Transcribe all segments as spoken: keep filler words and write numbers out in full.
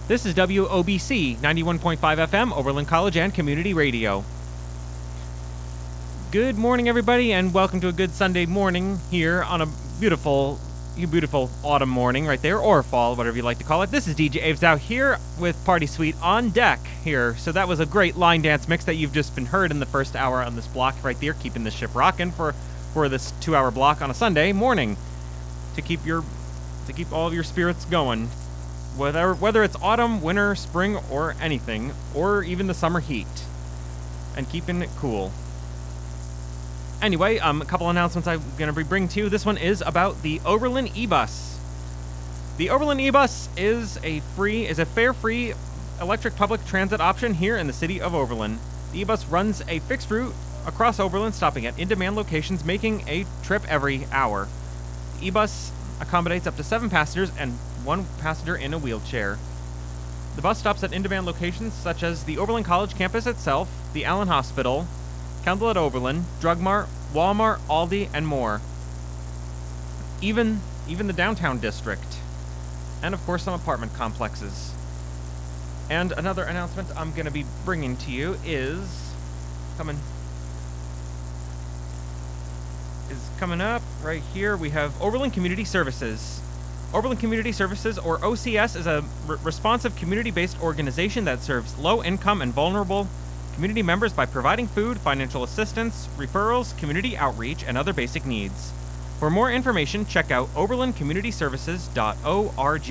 This is W O B C ninety-one point five F M, Oberlin College and Community Radio. Good morning, everybody, and welcome to a good Sunday morning here on a beautiful, beautiful autumn morning right there, or fall, whatever you like to call it. This is D J Aves out here with Party Suite on deck here. So that was a great line dance mix that you've just been heard in the first hour on this block right there, keeping the ship rocking for, for this two-hour block on a Sunday morning to keep your to keep all of your spirits going. Whether, whether it's autumn, winter, spring, or anything, or even the summer heat, and keeping it cool. Anyway, um, a couple announcements I'm going to be bringing to you. This one is about the Oberlin eBus. The Oberlin eBus is a free, is a fare-free electric public transit option here in the city of Oberlin. The eBus runs a fixed route across Oberlin, stopping at in-demand locations, making a trip every hour. The eBus accommodates up to seven passengers and one passenger in a wheelchair. The bus stops at in-demand locations such as the Oberlin College campus itself, the Allen Hospital, Kendall at Oberlin, Drug Mart, Walmart, Aldi, and more. Even, even the downtown district. And of course some apartment complexes. And another announcement I'm going to be bringing to you is coming is coming up right here. We have Oberlin Community Services. Oberlin Community Services, or O C S, is a r- responsive community-based organization that serves low-income and vulnerable community members by providing food, financial assistance, referrals, community outreach, and other basic needs. For more information, check out oberlin community services dot org.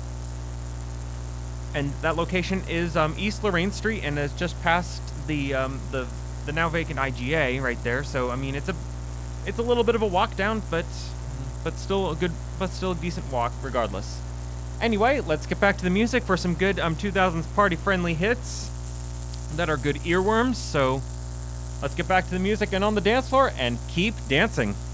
And that location is um, East Lorraine Street and is just past the um, the the now vacant I G A right there. So I mean, it's a it's a little bit of a walk down, but but still a good but still a decent walk regardless. Anyway, let's get back to the music for some good um two thousands party friendly hits that are good earworms. So let's get back to the music and on the dance floor and keep dancing.